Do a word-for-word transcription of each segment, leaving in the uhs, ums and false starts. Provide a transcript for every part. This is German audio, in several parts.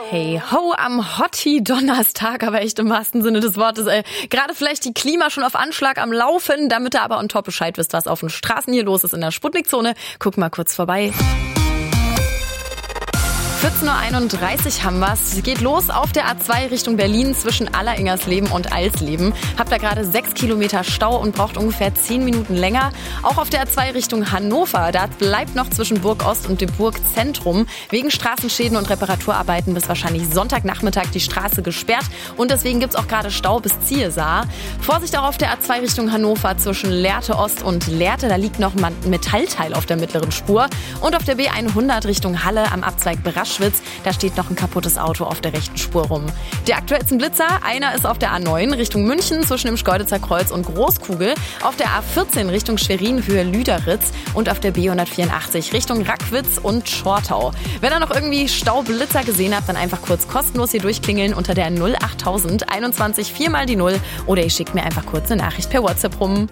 Hey ho am Hottie-Donnerstag, aber echt im wahrsten Sinne des Wortes. Ey. Gerade vielleicht die Klima schon auf Anschlag am Laufen, damit ihr aber on top Bescheid wisst, was auf den Straßen hier los ist in der Sputnik-Zone. Guck mal kurz vorbei. vierzehn Uhr einunddreißig haben wir's. Es geht los auf der A zwei Richtung Berlin zwischen Alleringersleben und Alsleben. Habt da gerade sechs Kilometer Stau und braucht ungefähr zehn Minuten länger. Auch auf der A zwei Richtung Hannover. Da bleibt noch zwischen Burg Ost und dem Burgzentrum wegen Straßenschäden und Reparaturarbeiten bis wahrscheinlich Sonntagnachmittag die Straße gesperrt. Und deswegen gibt's auch gerade Stau bis Zielsaar. Vorsicht auch auf der A zwei Richtung Hannover zwischen Lehrte Ost und Lehrte. Da liegt noch ein Metallteil auf der mittleren Spur. Und auf der B hundert Richtung Halle am Abzweig Braschwitz. Da steht noch ein kaputtes Auto auf der rechten Spur rum. Die aktuellsten Blitzer, einer ist auf der A neun Richtung München zwischen dem Schkeuditzer Kreuz und Großkugel, auf der A vierzehn Richtung Schwerin Höhe Lüderitz und auf der B hundertvierundachtzig Richtung Rackwitz und Schortau. Wenn ihr noch irgendwie Staublitzer gesehen habt, dann einfach kurz kostenlos hier durchklingeln unter der null achttausend einundzwanzig vier mal die null oder ihr schickt mir einfach kurz eine Nachricht per WhatsApp rum.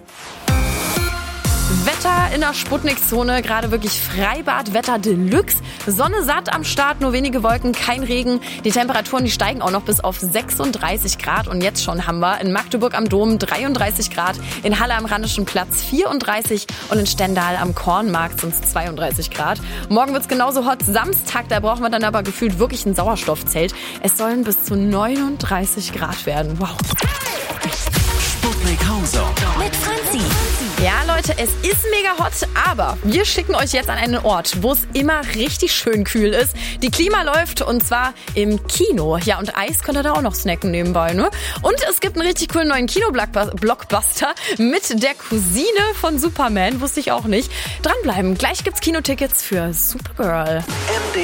Wetter in der Sputnik-Zone, gerade wirklich Freibad-Wetter Deluxe. Sonne satt am Start, nur wenige Wolken, kein Regen. Die Temperaturen, die steigen auch noch bis auf sechsunddreißig Grad. Und jetzt schon haben wir in Magdeburg am Dom dreiunddreißig Grad, in Halle am Rheinischen Platz vierunddreißig und in Stendal am Kornmarkt sind es zweiunddreißig Grad. Morgen wird's genauso hot. Samstag, da braucht man dann aber gefühlt wirklich ein Sauerstoffzelt. Es sollen bis zu neununddreißig Grad werden. Wow. Sputnik Homezone mit Franzi. Ja, Leute, es ist mega hot, aber wir schicken euch jetzt an einen Ort, wo es immer richtig schön kühl ist. Die Klima läuft und zwar im Kino. Ja, und Eis könnt ihr da auch noch snacken nebenbei, ne? Und es gibt einen richtig coolen neuen Kino-Blockbuster mit der Cousine von Superman, wusste ich auch nicht. Dranbleiben, gleich gibt's Kinotickets für Supergirl. M D